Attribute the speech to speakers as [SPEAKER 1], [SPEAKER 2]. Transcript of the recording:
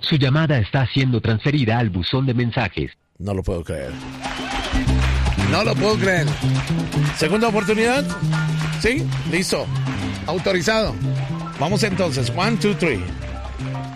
[SPEAKER 1] Su llamada está siendo transferida al buzón de mensajes.
[SPEAKER 2] No lo puedo creer. No lo puedo creer. Segunda oportunidad. ¿Sí? Listo. Autorizado. Vamos entonces. 1, 2, 3.